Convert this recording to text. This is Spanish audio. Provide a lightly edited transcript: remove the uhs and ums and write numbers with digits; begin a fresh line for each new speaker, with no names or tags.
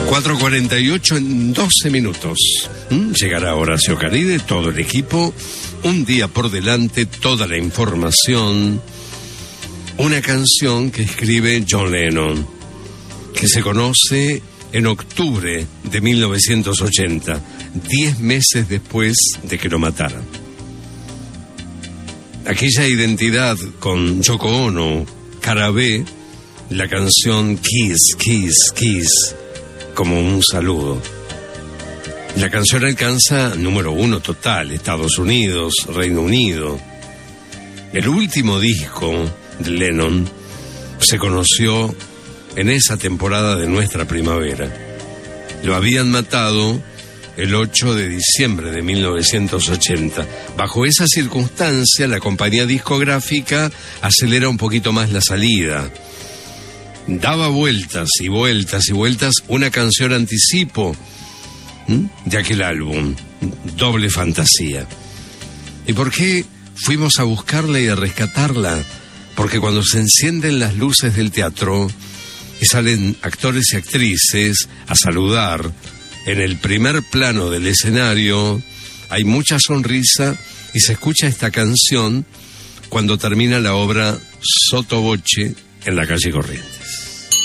4:48 en 12 minutos. Llegará Horacio Caride, todo el equipo, un día por delante, toda la información. Una canción que escribe John Lennon, que se conoce en octubre de 1980, 10 meses después de que lo mataran. Aquella identidad con Yoko Ono, cara B, la canción Kiss, Kiss, Kiss, como un saludo. La canción alcanza número 1 total, Estados Unidos, Reino Unido. El último disco de Lennon se conoció en esa temporada de Nuestra Primavera. Lo habían matado el 8 de diciembre de 1980. Bajo esa circunstancia, la compañía discográfica acelera un poquito más la salida. Daba vueltas y vueltas y vueltas una canción anticipo de aquel álbum, Doble Fantasía. ¿Y por qué fuimos a buscarla y a rescatarla? Porque cuando se encienden las luces del teatro y salen actores y actrices a saludar, en el primer plano del escenario hay mucha sonrisa y se escucha esta canción cuando termina la obra Sotto Voce en la calle Corrientes.